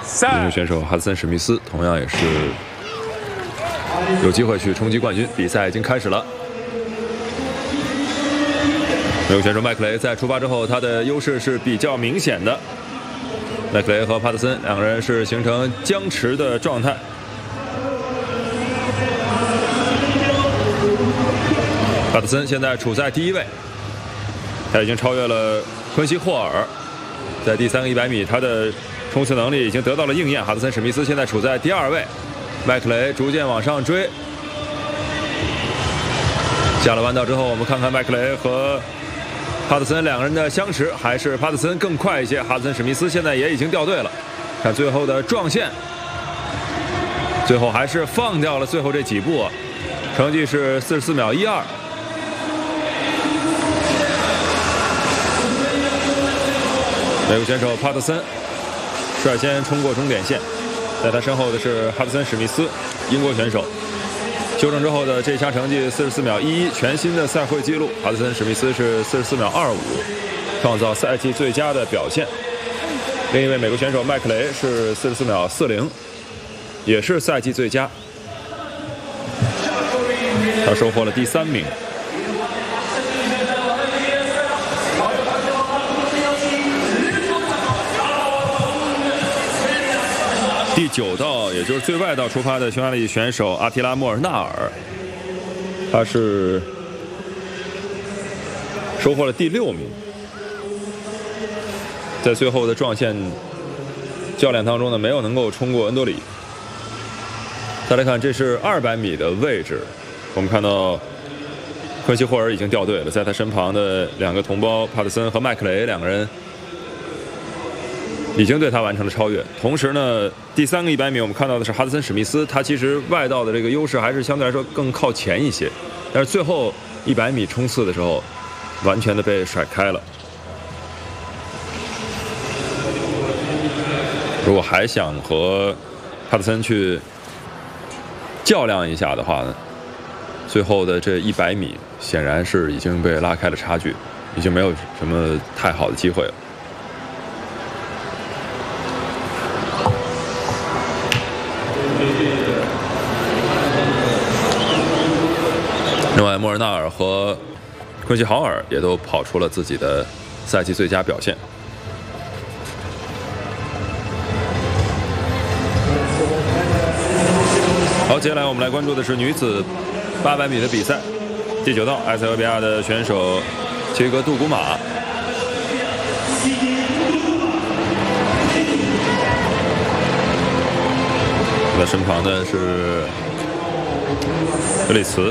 英国选手哈德森·史密斯同样也是有机会去冲击冠军。比赛已经开始了。美国选手麦克雷在出发之后，他的优势是比较明显的。麦克雷和帕特森两个人是形成僵持的状态。帕特森现在处在第1位，他已经超越了昆西·霍尔。在第3个100米，他的冲刺能力已经得到了应验。哈德森·史密斯现在处在第2位，麦克雷逐渐往上追。下了弯道之后，我们看看麦克雷和帕特森两个人的相持，还是帕特森更快一些。哈德森·史密斯现在也已经掉队了，看最后的撞线，最后还是放掉了最后这几步，成绩是44秒12。美国选手帕特森率先冲过终点线，在他身后的是哈德森·史密斯，英国选手。修正之后的这项成绩44秒11，全新的赛会纪录。哈德森·史密斯是44秒25，创造赛季最佳的表现。另一位美国选手麦克雷是44秒40，也是赛季最佳，他收获了第3名。第9道，也就是最外道出发的匈牙利选手阿提拉·莫尔纳尔，他是收获了第6名。在最后的撞线较量当中呢，没有能够冲过恩多里。再来看，这是200米的位置，我们看到昆西·霍尔已经掉队了，在他身旁的2个同胞帕特森和麦克雷两个人已经对他完成了超越。同时呢，第3个100米我们看到的是哈德森·史密斯，他其实外道的这个优势还是相对来说更靠前一些，但是最后100米冲刺的时候完全的被甩开了。如果还想和哈德森去较量一下的话呢，最后的这100米显然是已经被拉开了差距，已经没有什么太好的机会了。另外，莫尔纳尔和昆西豪尔也都跑出了自己的赛季最佳表现。好，接下来我们来关注的是女子800米的比赛。第9道，埃塞俄比亚的选手切格杜古马。在身旁的是格里茨。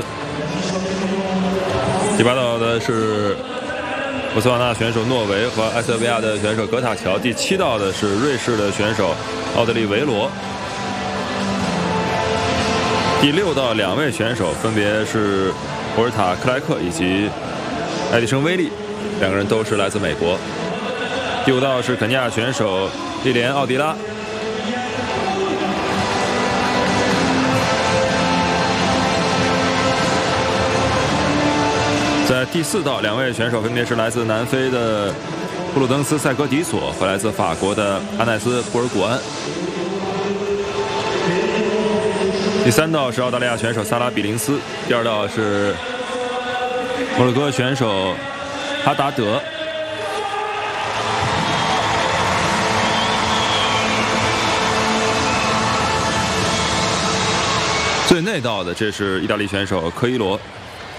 第8道的是博茨瓦纳选手诺维和埃塞俄比亚的选手格塔乔。第7道的是瑞士的选手奥德利维罗。第6道2位选手分别是博尔塔克莱克以及艾迪生威利，两个人都是来自美国。第5道是肯尼亚选手莉莲奥迪拉。在第4道2位选手分别是来自南非的布鲁登斯塞格迪索和来自法国的阿奈斯布尔古安。第3道是澳大利亚选手萨拉比林斯。第2道是摩洛哥选手哈达德。最内道的这是意大利选手科伊罗。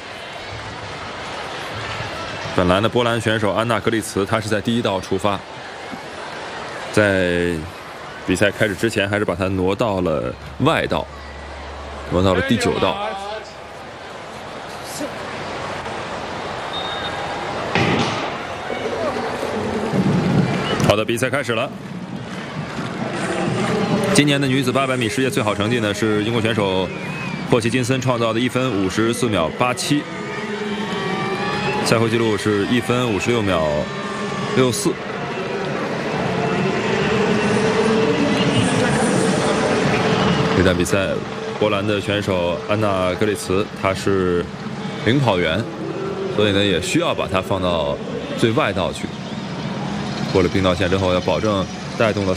本来呢，波兰选手安娜格里茨，她是在第1道出发，在比赛开始之前，还是把她挪到了外道，挪到了第9道。好的，比赛开始了。今年的女子800米世界最好成绩呢，是英国选手霍奇金森创造的1分54秒87。赛会纪录是1分56秒64。这场比赛，波兰的选手安娜格里茨，她是领跑员，所以呢也需要把它放到最外道去。过了并道线之后，要保证带动了